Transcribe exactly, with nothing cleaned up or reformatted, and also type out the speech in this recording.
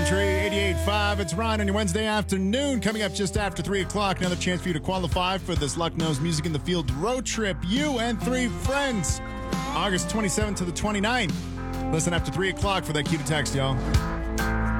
Country eighty-eight point five. It's Ryan on your Wednesday afternoon. Coming up just after three o'clock. Another chance for you to qualify for this Lucknow's Music in the Field road trip. You and three friends. August twenty-seventh to the twenty-ninth. Listen after three o'clock for that cue to text, y'all.